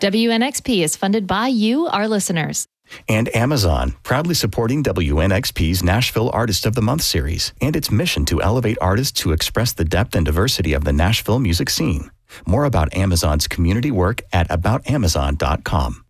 WNXP is funded by you, our listeners. And Amazon, proudly supporting WNXP's Nashville Artist of the Month series and its mission to elevate artists who express the depth and diversity of the Nashville music scene. More about Amazon's community work at aboutamazon.com.